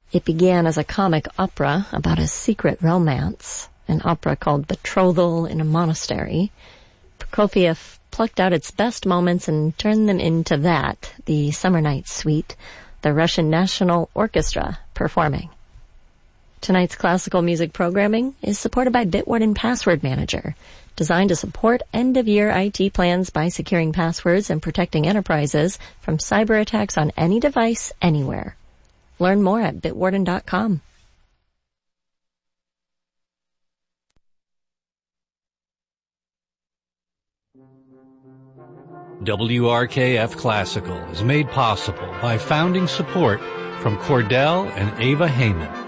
It began as a comic opera about a secret romance, an opera called Betrothal in a Monastery. Prokofiev plucked out its best moments and turned them into that, the Summer Night Suite, the Russian National Orchestra performing. Tonight's classical music programming is supported by Bitwarden Password Manager, designed to support end-of-year IT plans by securing passwords and protecting enterprises from cyber attacks on any device, anywhere. Learn more at bitwarden.com. WRKF Classical is made possible by founding support from Cordell and Ava Heyman.